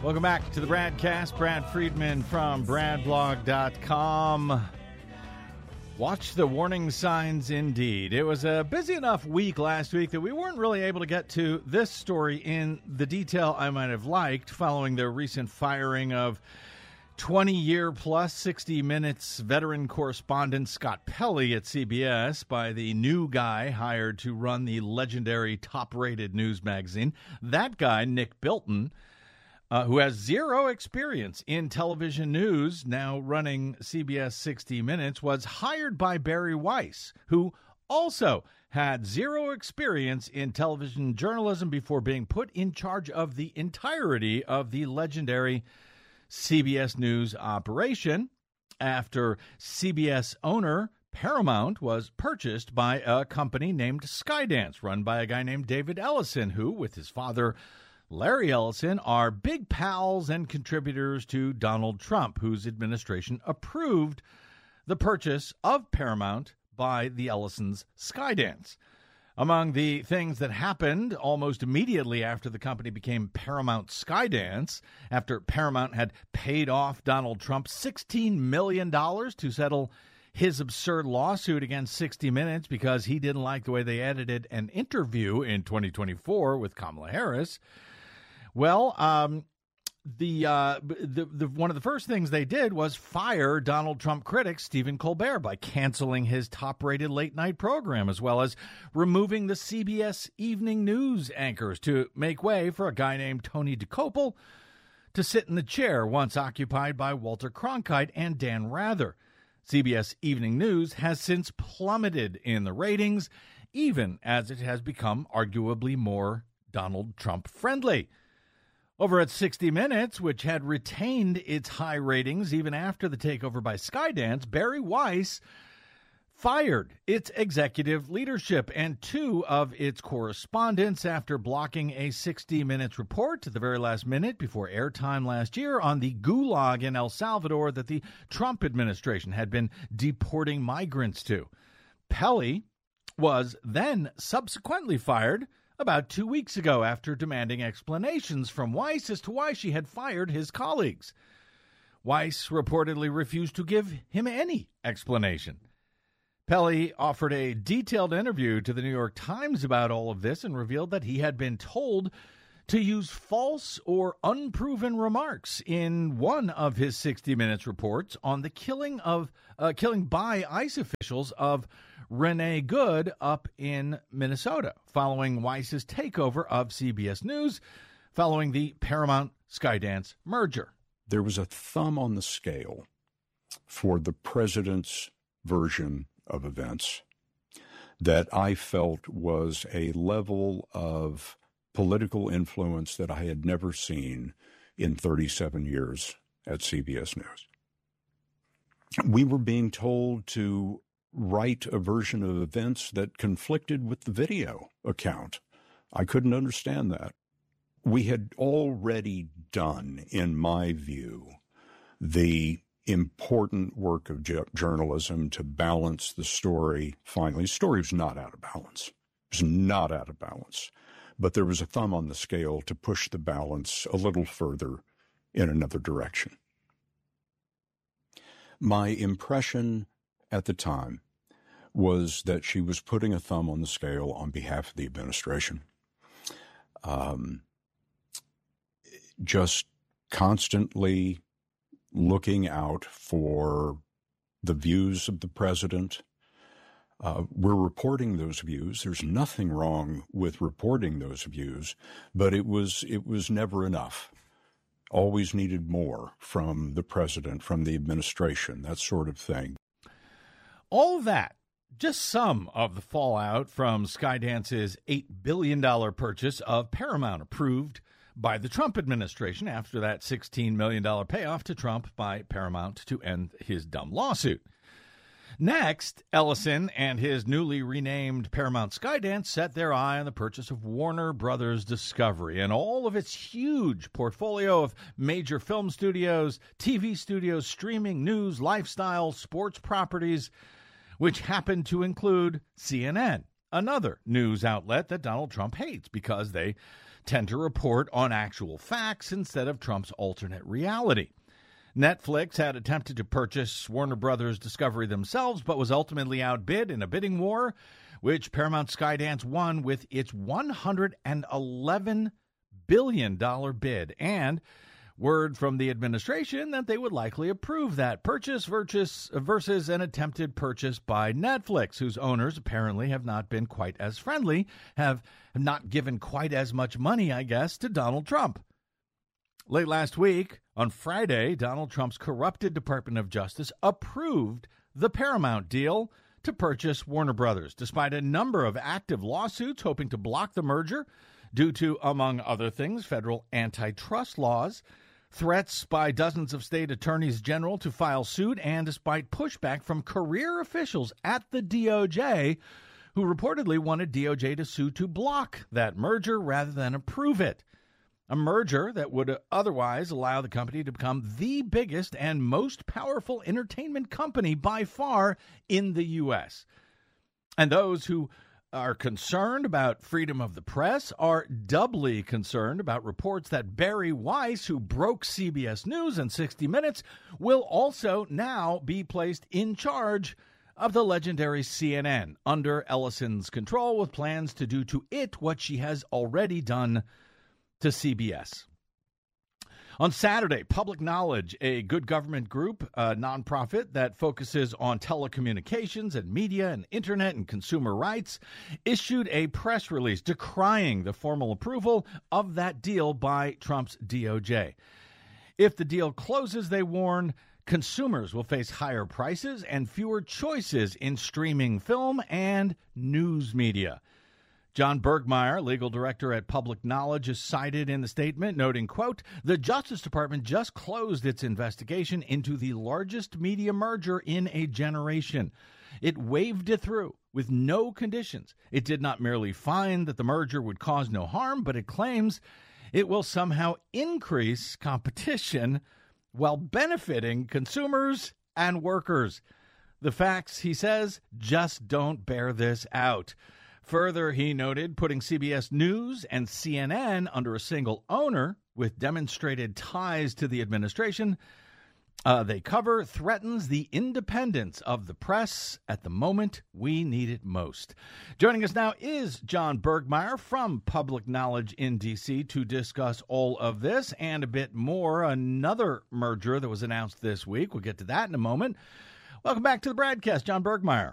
Welcome back to the Bradcast. Brad Friedman from BradBlog.com. Watch the warning signs indeed. It was a busy enough week last week that we weren't really able to get to this story in the detail I might have liked following the recent firing of 20-year-plus 60 Minutes veteran correspondent Scott Pelley at CBS by the new guy hired to run the legendary top-rated news magazine. That guy, Nick Bilton, who has zero experience in television news, now running CBS 60 Minutes, was hired by Barry Weiss, who also had zero experience in television journalism before being put in charge of the entirety of the legendary CBS News operation after CBS owner Paramount was purchased by a company named Skydance, run by a guy named David Ellison, who, with his father Larry Ellison, are big pals and contributors to Donald Trump, whose administration approved the purchase of Paramount by the Ellisons' Skydance. Among the things that happened almost immediately after the company became Paramount Skydance, after Paramount had paid off Donald Trump $16 million to settle his absurd lawsuit against 60 Minutes because he didn't like the way they edited an interview in 2024 with Kamala Harris. Well, one of the first things they did was fire Donald Trump critic Stephen Colbert by canceling his top-rated late-night program, as well as removing the CBS Evening News anchors to make way for a guy named Tony Dokoupil to sit in the chair once occupied by Walter Cronkite and Dan Rather. CBS Evening News has since plummeted in the ratings, even as it has become arguably more Donald Trump friendly. Over at 60 Minutes, which had retained its high ratings even after the takeover by Skydance, Barry Weiss fired its executive leadership and two of its correspondents after blocking a 60 Minutes report at the very last minute before airtime last year on the gulag in El Salvador that the Trump administration had been deporting migrants to. Pelley was then subsequently fired about 2 weeks ago after demanding explanations from Weiss as to why she had fired his colleagues. Weiss reportedly refused to give him any explanation. Pelley offered a detailed interview to the New York Times about all of this and revealed that he had been told to use false or unproven remarks in one of his 60 Minutes reports on the killing by ICE officials of Renee Good up in Minnesota, following Weiss's takeover of CBS News, following the Paramount-Skydance merger. There was a thumb on the scale for the president's version of events that I felt was a level of political influence that I had never seen in 37 years at CBS News. We were being told to write a version of events that conflicted with the video account. I couldn't understand that. We had already done, in my view, the important work of journalism to balance the story. Finally, the story was not out of balance. It was not out of balance. But there was a thumb on the scale to push the balance a little further in another direction. My impression at the time was that she was putting a thumb on the scale on behalf of the administration. Just constantly looking out for the views of the president. We're reporting those views. There's nothing wrong with reporting those views, but it was never enough. Always needed more from the president, from the administration, that sort of thing. All of that, just some of the fallout from Skydance's $8 billion purchase of Paramount, approved by the Trump administration after that $16 million payoff to Trump by Paramount to end his dumb lawsuit. Next, Ellison and his newly renamed Paramount Skydance set their eye on the purchase of Warner Brothers Discovery and all of its huge portfolio of major film studios, TV studios, streaming, news, lifestyle, sports properties, which happened to include CNN, another news outlet that Donald Trump hates because they tend to report on actual facts instead of Trump's alternate reality. Netflix had attempted to purchase Warner Brothers Discovery themselves, but was ultimately outbid in a bidding war, which Paramount Skydance won with its $111 billion bid, and word from the administration that they would likely approve that purchase versus an attempted purchase by Netflix, whose owners apparently have not been quite as friendly, have not given quite as much money, I guess, to Donald Trump. Late last week, on Friday, Donald Trump's corrupted Department of Justice approved the Paramount deal to purchase Warner Brothers, despite a number of active lawsuits hoping to block the merger due to, among other things, federal antitrust laws, threats by dozens of state attorneys general to file suit, and despite pushback from career officials at the DOJ who reportedly wanted DOJ to sue to block that merger rather than approve it. A merger that would otherwise allow the company to become the biggest and most powerful entertainment company by far in the U.S. And those who are concerned about freedom of the press are doubly concerned about reports that Barry Weiss, who broke CBS News and 60 Minutes, will also now be placed in charge of the legendary CNN under Ellison's control, with plans to do to it what she has already done to CBS. On Saturday, Public Knowledge, a good government group, a nonprofit that focuses on telecommunications and media and internet and consumer rights, issued a press release decrying the formal approval of that deal by Trump's DOJ. If the deal closes, they warn, consumers will face higher prices and fewer choices in streaming film and news media. John Bergmeyer, legal director at Public Knowledge, is cited in the statement, noting, quote, "The Justice Department just closed its investigation into the largest media merger in a generation. It waved it through with no conditions. It did not merely find that the merger would cause no harm, but it claims it will somehow increase competition while benefiting consumers and workers. The facts," he says, "just don't bear this out." Further, he noted, putting CBS News and CNN under a single owner with demonstrated ties to the administration they cover threatens the independence of the press at the moment we need it most. Joining us now is John Bergmeyer from Public Knowledge in D.C. to discuss all of this and a bit more. Another merger that was announced this week. We'll get to that in a moment. Welcome back to the broadcast, John Bergmeyer.